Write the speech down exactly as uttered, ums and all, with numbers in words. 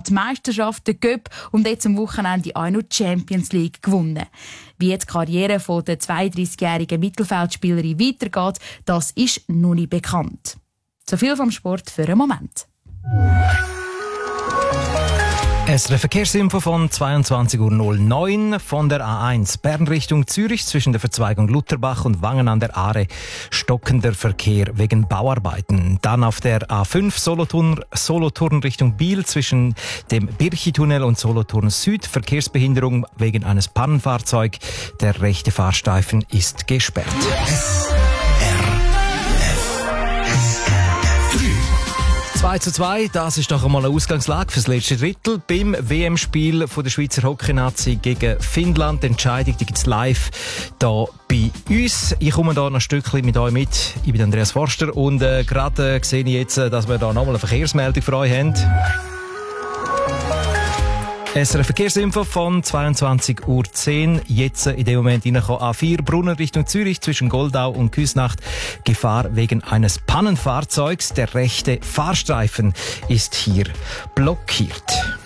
die Meisterschaft, den Cup und jetzt am Wochenende auch noch die Champions League gewonnen. Wie jetzt die Karriere von der zweiunddreissigjährigen Mittelfeldspielerin weitergeht, das ist noch nicht bekannt. So viel vom Sport für einen Moment. Es ist eine Verkehrsinfo von zweiundzwanzig Uhr neun von der A eins Bern Richtung Zürich zwischen der Verzweigung Lutherbach und Wangen an der Aare stockender Verkehr wegen Bauarbeiten. Dann auf der A fünf Solothurn, Solothurn Richtung Biel zwischen dem Birchitunnel und Solothurn Süd Verkehrsbehinderung wegen eines Pannenfahrzeugs. Der rechte Fahrstreifen ist gesperrt. zwei zu zwei, das ist doch einmal eine Ausgangslage fürs letzte Drittel beim W M-Spiel der Schweizer Hockey-Nazi gegen Finnland. Die Entscheidung die gibt es live hier bei uns. Ich komme hier noch ein Stückchen mit euch mit. Ich bin Andreas Forster und äh, gerade äh, sehe ich jetzt, dass wir hier nochmal eine Verkehrsmeldung für euch haben. Es ist eine Verkehrsinfo von zweiundzwanzig Uhr zehn. Jetzt in dem Moment reingekommen. A vier Brunnen Richtung Zürich zwischen Goldau und Küsnacht. Gefahr wegen eines Pannenfahrzeugs. Der rechte Fahrstreifen ist hier blockiert.